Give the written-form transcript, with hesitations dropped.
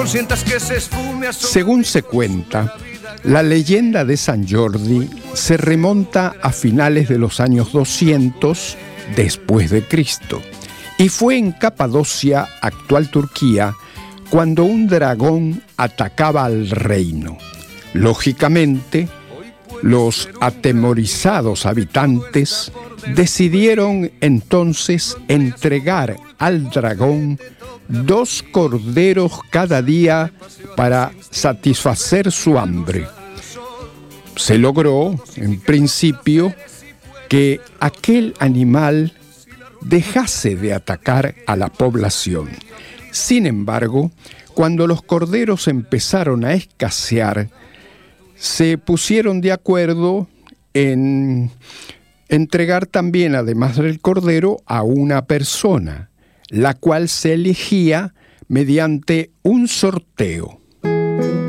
Según se cuenta, la leyenda de San Jordi se remonta a finales de los años 200 después de Cristo y fue en Capadocia, actual Turquía, cuando un dragón atacaba al reino. Lógicamente, los atemorizados habitantes decidieron entonces entregar al dragón 2 corderos cada día para satisfacer su hambre. Se logró, en principio, que aquel animal dejase de atacar a la población. Sin embargo, cuando los corderos empezaron a escasear, se pusieron de acuerdo en entregar también, además del cordero, a una persona, la cual se elegía mediante un sorteo.